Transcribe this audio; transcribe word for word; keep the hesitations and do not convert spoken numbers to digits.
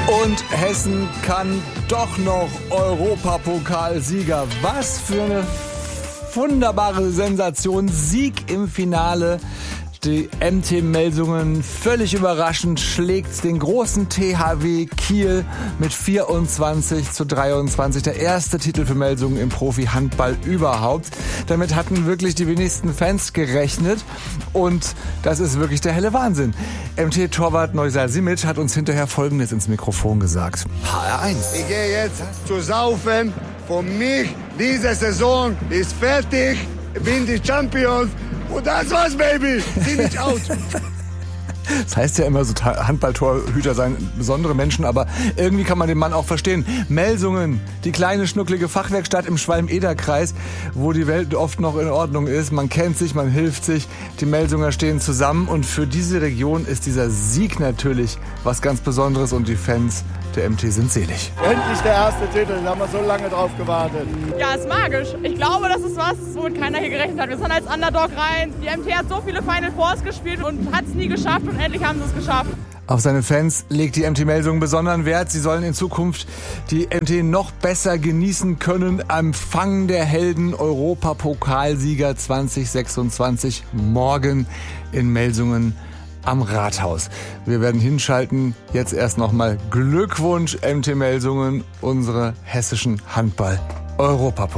Und Hessen kann doch noch Europapokalsieger. Was für eine wunderbare Sensation. Sieg im Finale. Die M T Melsungen völlig überraschend schlägt den großen T H W Kiel mit vierundzwanzig zu dreiundzwanzig. Der erste Titel für Melsungen im Profi-Handball überhaupt. Damit hatten wirklich die wenigsten Fans gerechnet. Und das ist wirklich der helle Wahnsinn. M T-Torwart Neusal Simic hat uns hinterher Folgendes ins Mikrofon gesagt. H R eins. Ich gehe jetzt zu saufen. Für mich, diese Saison ist fertig. Ich bin die Champions. Und das war's, Baby. Sieh mich out. Das heißt ja immer, so Handballtorhüter seien besondere Menschen, aber irgendwie kann man den Mann auch verstehen. Melsungen, die kleine schnucklige Fachwerkstatt im Schwalm-Eder-Kreis, wo die Welt oft noch in Ordnung ist. Man kennt sich, man hilft sich, die Melsunger stehen zusammen und für diese Region ist dieser Sieg natürlich was ganz Besonderes und die Fans der M T sind selig. Endlich der erste Titel, da haben wir so lange drauf gewartet. Ja, ist magisch. Ich glaube, das ist was, womit keiner hier gerechnet hat. Wir sind als Underdog rein. Die M T hat so viele Final Fours gespielt und hat es nie geschafft und endlich haben sie es geschafft. Auf seine Fans legt die M T Melsungen besonderen Wert. Sie sollen in Zukunft die M T noch besser genießen können. Empfang der Helden Europapokalsieger zwanzig sechsundzwanzig morgen in Melsungen am Rathaus. Wir werden hinschalten. Jetzt erst nochmal Glückwunsch M T Melsungen, unsere hessischen Handball-Europapokal.